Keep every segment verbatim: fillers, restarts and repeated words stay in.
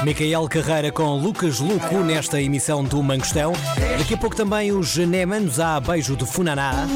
Micael Carreira com Lucas Luco nesta emissão do Mangostão. Daqui a pouco também os Némanos a beijo de Funaná.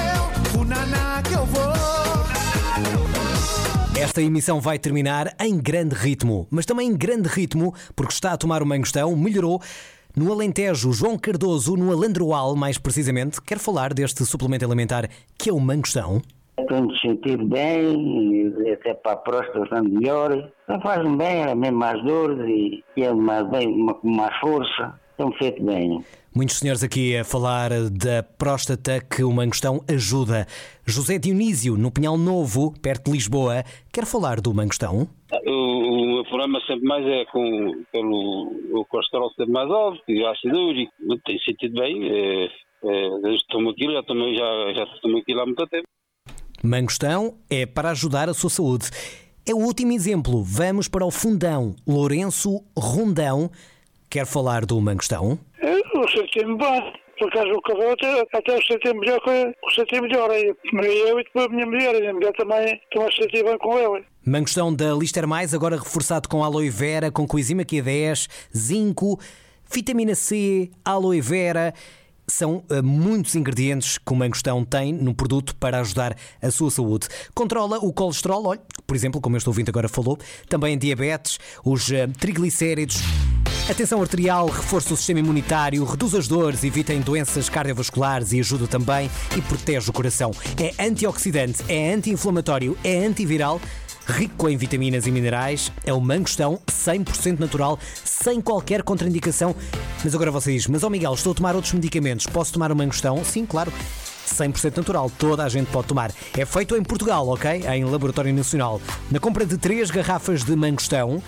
Esta emissão vai terminar em grande ritmo, mas também em grande ritmo porque está a tomar o Mangostão, melhorou. No Alentejo, João Cardoso, no Alandroal, mais precisamente, quer falar deste suplemento alimentar que é o Mangostão. Estou-me sentir bem, até para a próstata estando melhor. Faz-me bem, é mesmo mais dores e, e é mais, bem, com mais força. Estão feito bem. Muitos senhores aqui a falar da próstata que o Mangostão ajuda. José Dionísio, no Pinhal Novo, perto de Lisboa, quer falar do Mangostão? O meu problema sempre mais é com pelo, o colesterol sempre mais alto e o ácido úrico. Não tenho sentido bem. É, é, desde que tomo aquilo, já tomo, já, já tomo aquilo há muito tempo. Mangostão é para ajudar a sua saúde. É o último exemplo. Vamos para o Fundão. Lourenço Rondão quer falar do Mangostão? Eu senti-me bem. Por acaso o cabelo até, até eu senti melhor, eu senti melhor aí. Eu e depois a minha mulher, e a mulher também estão a sentir bem com ele. Mangostão da Lister Mais, agora reforçado com aloe vera, com coenzima Q dez, zinco, vitamina C, aloe vera. São uh, muitos ingredientes que o Mangostão tem no produto para ajudar a sua saúde. Controla o colesterol, olha, por exemplo, como este ouvinte agora falou, também diabetes, os uh, triglicéridos, a tensão arterial, reforça o sistema imunitário, reduz as dores, evita doenças cardiovasculares e ajuda também e protege o coração. É antioxidante, é anti-inflamatório, é antiviral. Rico em vitaminas e minerais, é o Mangostão cem por cento natural, sem qualquer contraindicação. Mas agora você diz, mas ó Miguel, estou a tomar outros medicamentos, posso tomar o Mangostão? Sim, claro, cem por cento natural, toda a gente pode tomar. É feito em Portugal, ok? Em Laboratório Nacional. Na compra de três garrafas de Mangostão,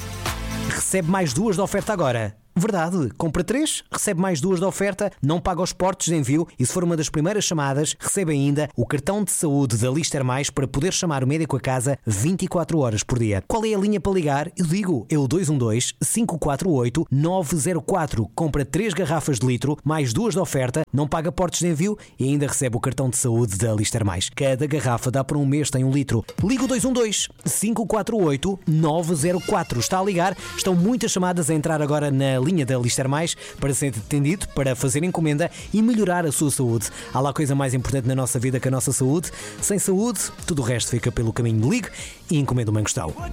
recebe mais duas de oferta agora. Verdade, compra três, recebe mais duas de oferta, não paga os portos de envio e se for uma das primeiras chamadas, recebe ainda o cartão de saúde da Lister Mais para poder chamar o médico a casa vinte e quatro horas por dia. Qual é a linha para ligar? Eu digo, é o dois um dois, cinco quatro oito, nove zero quatro. Compra três garrafas de litro, mais duas de oferta, não paga portos de envio e ainda recebe o cartão de saúde da Lister Mais. Cada garrafa dá para um mês, tem um litro. Liga o dois um dois, cinco quatro oito, nove zero quatro. Está a ligar, estão muitas chamadas a entrar agora na linha da Lister Mais para ser atendido, para fazer encomenda e melhorar a sua saúde. Há lá coisa mais importante na nossa vida que a nossa saúde. Sem saúde, tudo o resto fica pelo caminho. Ligue e encomenda o Mangostão.